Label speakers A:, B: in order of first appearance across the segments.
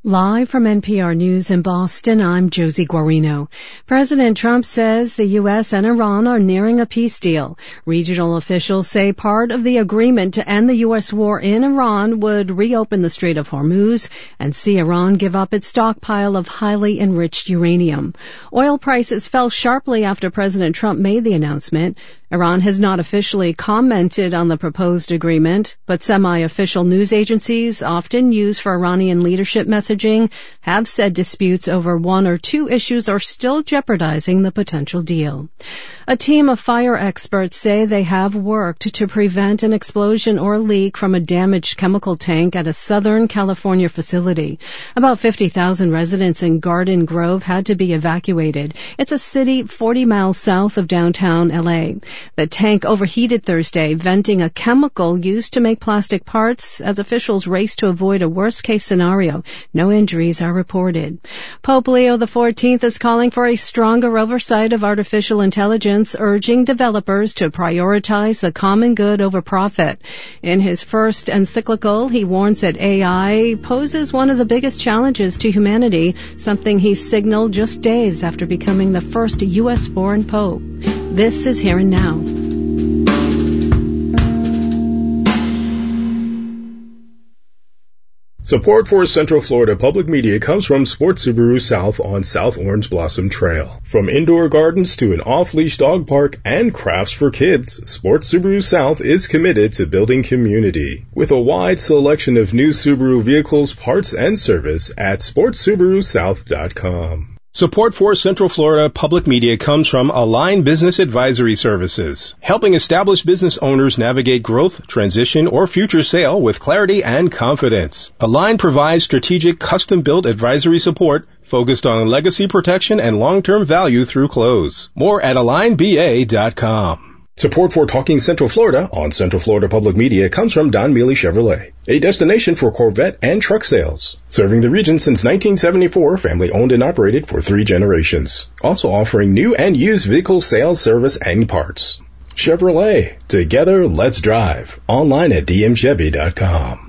A: Live from NPR News in Boston, I'm Josie Guarino. President Trump says the U.S. and Iran are nearing a peace deal. Regional officials say part of the agreement to end the U.S. war in Iran would reopen the Strait of Hormuz and see Iran give up its stockpile of highly enriched uranium. Oil prices fell sharply after President Trump made the announcement. Iran has not officially commented on the proposed agreement, but semi-official news agencies, often used for Iranian leadership messaging, have said disputes over one or two issues are still jeopardizing the potential deal. A team of fire experts say they have worked to prevent an explosion or leak from a damaged chemical tank at a Southern California facility. About 50,000 residents in Garden Grove had to be evacuated. It's a city 40 miles south of downtown LA. The tank overheated Thursday, venting a chemical used to make plastic parts as officials race to avoid a worst-case scenario. No injuries are reported. Pope Leo XIV is calling for a stronger oversight of artificial intelligence, urging developers to prioritize the common good over profit. In his first encyclical, he warns that AI poses one of the biggest challenges to humanity, something he signaled just days after becoming the first U.S. foreign pope. This is Here and Now.
B: Support for Central Florida Public Media comes from Sports Subaru South on South Orange Blossom Trail. From indoor gardens to an off-leash dog park and crafts for kids, Sports Subaru South is committed to building community. With a wide selection of new Subaru vehicles, parts, and service at sportsubarusouth.com. Support for Central Florida Public Media comes from Align Business Advisory Services, helping established business owners navigate growth, transition, or future sale with clarity and confidence. Align provides strategic, custom-built advisory support focused on legacy protection and long-term value through close. More at alignba.com. Support for Talking Central Florida on Central Florida Public Media comes from Don Mealy Chevrolet, a destination for Corvette and truck sales. Serving the region since 1974, family owned and operated for 3 generations. Also offering new and used vehicle sales, service, and parts. Chevrolet. Together, let's drive. Online at dmchevy.com.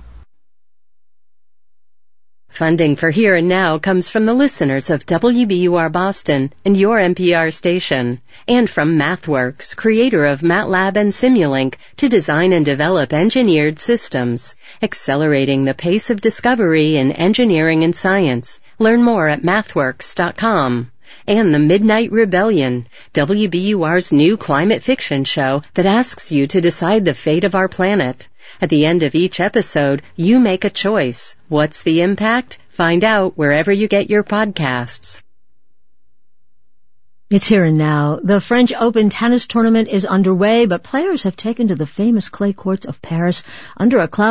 C: Funding for Here and Now comes from the listeners of WBUR Boston and your NPR station, and from MathWorks, creator of MATLAB and Simulink, to design and develop engineered systems, accelerating the pace of discovery in engineering and science. Learn more at mathworks.com. And The Midnight Rebellion, WBUR's new climate fiction show that asks you to decide the fate of our planet. At the end of each episode, you make a choice. What's the impact? Find out wherever you get your podcasts.
D: It's Here and Now. The French Open tennis tournament is underway, but players have taken to the famous clay courts of Paris under a cloud